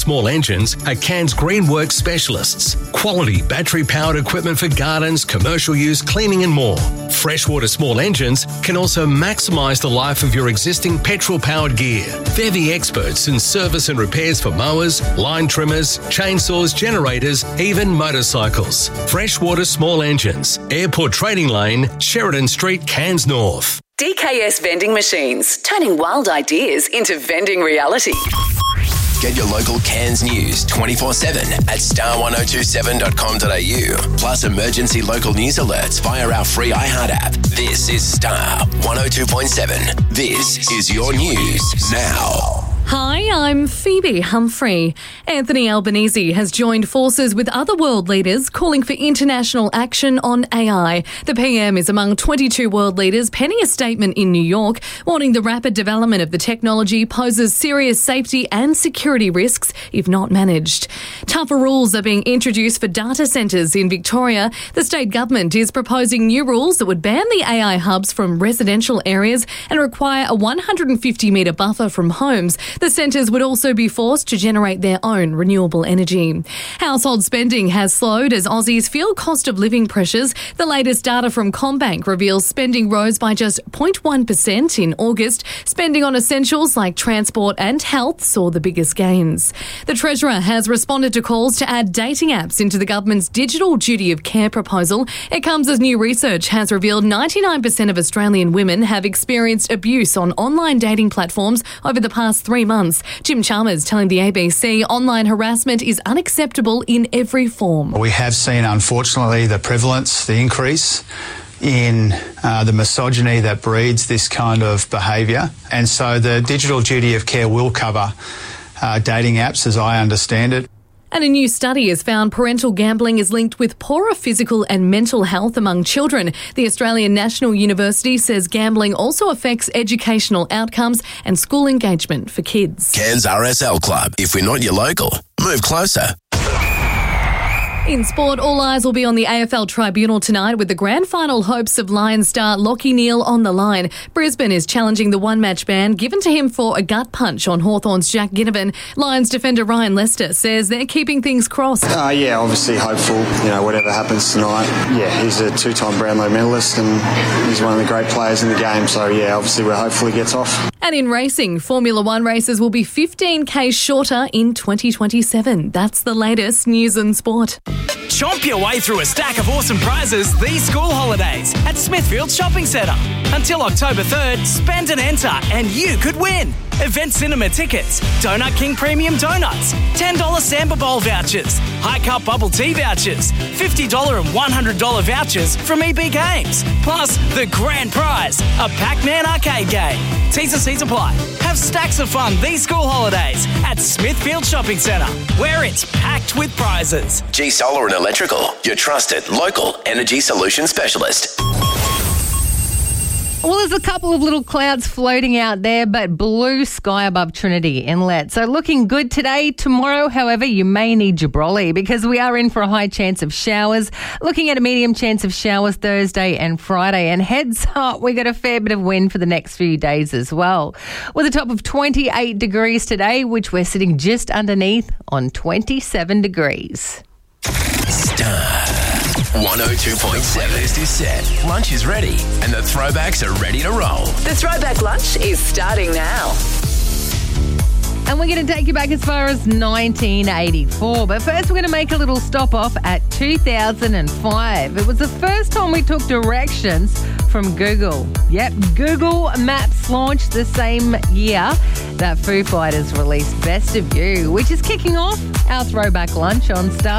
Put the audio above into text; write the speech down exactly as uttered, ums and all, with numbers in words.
Small Engines are Cairns Greenworks specialists. Quality battery-powered equipment for gardens, commercial use, cleaning and more. Freshwater Small Engines can also maximise the life of your existing petrol-powered gear. They're the experts in service and repairs for mowers, line trimmers, chainsaws, generators, even motorcycles. Freshwater Small Engines, Airport Trading Lane, Sheridan Street, Cairns North. D K S Vending Machines, turning wild ideas into vending reality. Get your local Cairns news twenty-four seven at star ten twenty-seven dot com dot a u. Plus emergency local news alerts via our free iHeart app. This is Star one oh two point seven. This is your news now. Hi, I'm Phoebe Humphrey. Anthony Albanese has joined forces with other world leaders calling for international action on A I. The P M is among twenty-two world leaders penning a statement in New York, warning the rapid development of the technology poses serious safety and security risks if not managed. Tougher rules are being introduced for data centres in Victoria. The state government is proposing new rules that would ban the A I hubs from residential areas and require a one hundred fifty metre buffer from homes. The centres would also be forced to generate their own renewable energy. Household spending has slowed as Aussies feel cost of living pressures. The latest data from CommBank reveals spending rose by just zero point one percent in August. Spending on essentials like transport and health saw the biggest gains. The Treasurer has responded to calls to add dating apps into the government's digital duty of care proposal. It comes as new research has revealed ninety-nine percent of Australian women have experienced abuse on online dating platforms over the past three months. Jim Chalmers telling the A B C online harassment is unacceptable in every form. We have seen, unfortunately, the prevalence, the increase in uh, the misogyny that breeds this kind of behaviour. And so the digital duty of care will cover uh, dating apps, as I understand it. And a new study has found parental gambling is linked with poorer physical and mental health among children. The Australian National University says gambling also affects educational outcomes and school engagement for kids. Cairns R S L Club. If we're not your local, move closer. In sport, all eyes will be on the A F L Tribunal tonight with the grand final hopes of Lions star Lachie Neale on the line. Brisbane is challenging the one-match ban given to him for a gut punch on Hawthorn's Jack Ginnivan. Lions defender Ryan Lester says they're keeping things crossed. Uh, yeah, obviously hopeful, you know, whatever happens tonight. Yeah, he's a two-time Brownlow medalist and he's one of the great players in the game. So, yeah, obviously we're hopeful he gets off. And in racing, Formula One races will be fifteen k shorter in twenty twenty-seven. That's the latest news and sport. Chomp your way through a stack of awesome prizes these school holidays at Smithfield Shopping Centre. Until October third, spend and enter and you could win. Event cinema tickets, Donut King Premium Donuts, ten dollars Samba Bowl vouchers, High Cup Bubble Tea vouchers, fifty dollars and one hundred dollars vouchers from E B Games. Plus, the grand prize, a Pac-Man arcade game. T's and C's apply. Have stacks of fun these school holidays at Smithfield Shopping Centre, where it's packed with prizes. G Solar and Electrical, your trusted local energy solution specialist. Well, there's a couple of little clouds floating out there, but blue sky above Trinity Inlet. So looking good today. Tomorrow, however, you may need your brolly because we are in for a high chance of showers. Looking at a medium chance of showers Thursday and Friday. And heads up, we got a fair bit of wind for the next few days as well. With a top of twenty-eight degrees today, which we're sitting just underneath on twenty-seven degrees. Star one oh two point seven. List is set, lunch is ready, and the throwbacks are ready to roll. The Throwback Lunch is starting now. And we're going to take you back as far as nineteen eighty-four. But first, we're going to make a little stop off at two thousand five. It was the first time we took directions from Google. Yep, Google Maps launched the same year that Foo Fighters released Best of You, which is kicking off our Throwback Lunch on Star.